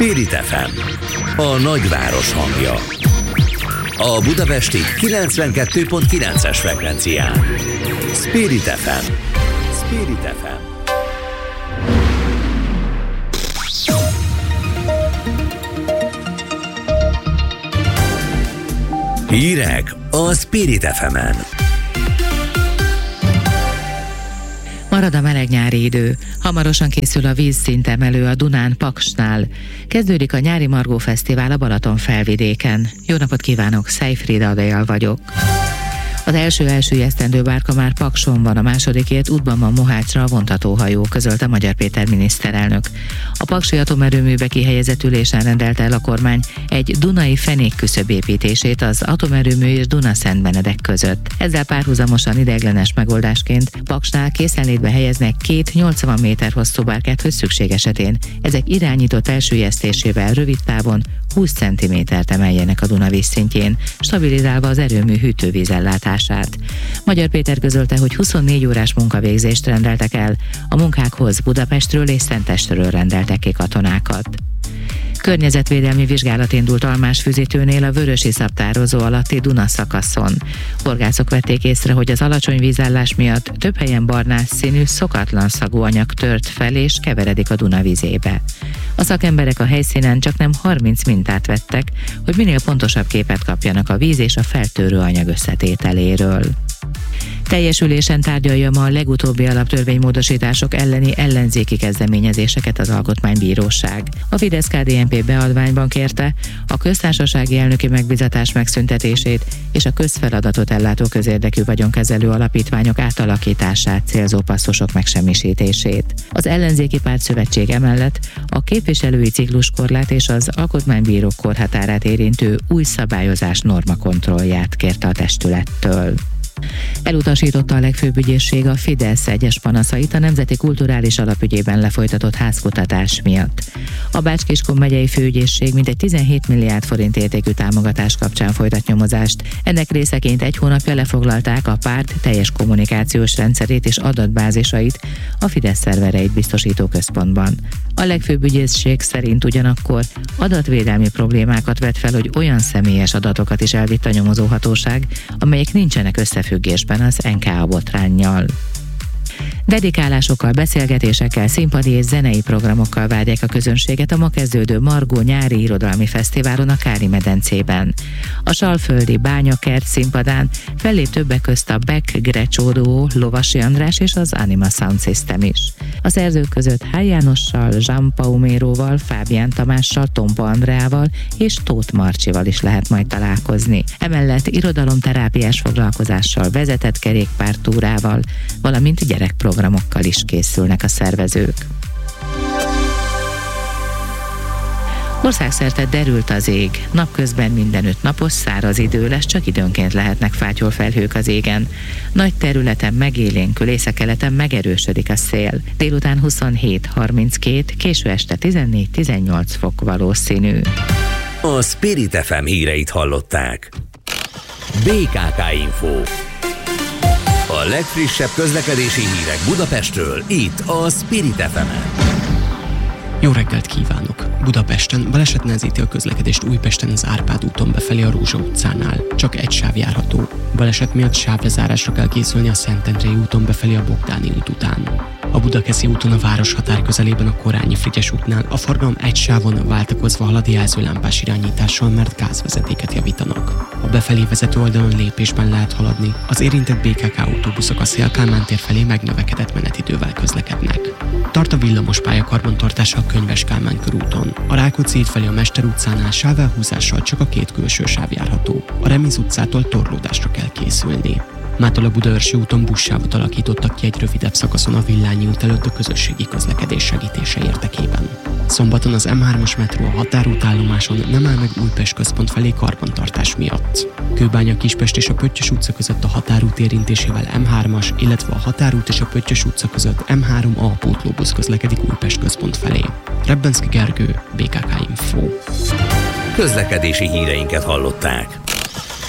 Spirit FM, a nagyváros hangja. A budapesti 92.9-es frekvencián. Spirit FM. Spirit FM. Hírek a Spirit FM-en. Marad a meleg nyári idő. Hamarosan készül a vízszintemelő a Dunán Paksnál. Kezdődik a nyári Margó Fesztivál a Balaton felvidéken. Jó napot kívánok, Szejfried Adél vagyok. Az első esztendő bárka már Pakson van, a másodikért útban van Mohácsra a vontatóhajó, közölte Magyar Péter miniszterelnök. A paksi atomerőműbe kihelyezett ülésen rendelte el a kormány egy dunai fenékküszöb építését az atomerőmű és Dunaszentbenedek között. Ezzel párhuzamosan ideiglenes megoldásként Paksnál készenlétbe helyeznek 2 80 méter hosszú bárkát, hogy szükség esetén ezek irányított elsüllyesztésével rövid távon 20 cm-t emeljenek a Duna vízszintjén, stabilizálva az erőmű hűtővízellátását. Magyar Péter közölte, hogy 24 órás munkavégzést rendeltek el, a munkákhoz Budapestről és Szentestről rendeltek ki katonákat. Környezetvédelmi vizsgálat indult Almásfüzitőnél a vörösiszap tározó alatti Duna szakaszon. Horgászok vették észre, hogy az alacsony vízállás miatt több helyen barnás színű, szokatlan szagú anyag tört fel és keveredik a Duna vizébe. A szakemberek a helyszínen csaknem 30 mintát vettek, hogy minél pontosabb képet kapjanak a víz és a feltörő anyag összetételéről. Teljes ülésen tárgyalja ma a legutóbbi alaptörvénymódosítások elleni ellenzéki kezdeményezéseket az Alkotmánybíróság. A Fidesz-KDNP beadványban kérte a köztársasági elnöki megbízatás megszüntetését és a közfeladatot ellátó közérdekű vagyonkezelő alapítványok átalakítását célzó passzusok megsemmisítését. Az ellenzéki pártszövetség emellett a képviselői cikluskorlát és az alkotmánybírók korhatárát érintő új szabályozás normakontrollját kérte a testülettől. Elutasította a legfőbb ügyészség a Fidesz egyes panaszait a Nemzeti Kulturális Alapügyében lefolytatott házkutatás miatt. A Bács-Kiskun megyei főügyészség mintegy 17 milliárd forint értékű támogatás kapcsán folytat nyomozást. Ennek részeként egy hónapja lefoglalták a párt teljes kommunikációs rendszerét és adatbázisait a Fidesz szervereit biztosító központban. A legfőbb ügyészség szerint ugyanakkor adatvédelmi problémákat vet fel, hogy olyan személyes adatokat is elvitt a nyomozóhatóság, amelyek nincsenek összefüggésben az NKA botránnyal. Dedikálásokkal, beszélgetésekkel, színpadi és zenei programokkal várják a közönséget a ma kezdődő Margó nyári irodalmi fesztiválon a Kári-medencében. A Salföldi Bányakert színpadán fellép többek közt a Beck Grecsó duó, Lovasi András és az Anima Sound System is. A szerzők között H. Jánossal, Jean Pauméróval, Fábián Tamással, Tompa Andreával és Tóth Marcsival is lehet majd találkozni. Emellett irodalomterápiás foglalkozással, vezetett kerékpártúrával, valamint gyerekprogramokkal is készülnek a szervezők. Országszerte derült az ég, napközben mindenütt napos, száraz idő lesz, csak időnként lehetnek fátyolfelhők az égen. Nagy területen megélénkül, északkeleten megerősödik a szél. Délután 27-32, késő este 14-18 fok valószínű. A Spirit FM híreit hallották. BKK Info. A legfrissebb közlekedési hírek Budapestről, itt a Spirit FM-en. Jó reggelt kívánok! Budapesten baleset nehezíti a közlekedést Újpesten az Árpád úton befelé a Rózsa utcánál. Csak egy sáv járható. Baleset miatt sávlezárásra kell készülni a Szentendrei úton befelé a Bogdáni út után. A Budakeszi úton a városhatár közelében a Korányi Frigyes útnál a forgalom egy sávon váltakozva halad jelzőlámpás irányítással, mert gázvezetéket javítanak. A befelé vezető oldalon lépésben lehet haladni. Az érintett BKK autóbuszok a Széll-Kálmán tér felé megnövekedett menetidővel közlekednek. Tart a villamospálya karbantartása a Könyves Kálmán körúton. A Rákóczi híd felé a Mester utcánál sávelhúzással csak a 2 külső sáv járható. A Reméz utcától torlódásra kell készülni. Mától a Budaörsi úton buszsávot alakítottak ki egy rövidebb szakaszon a Villányi út előtt a közösségi közlekedés segítése érdekében. Szombaton az M3-as metró a határútállomáson nem áll meg Újpest központ felé karbantartás miatt. Kőbánya, Kispest és a Pöttyös utca között a határút érintésével M3-as, illetve a határút és a Pöttyös utca között M3A pótlóbusz közlekedik Újpest központ felé. Rebbenszky Gergő, BKK Info. Közlekedési híreinket hallották.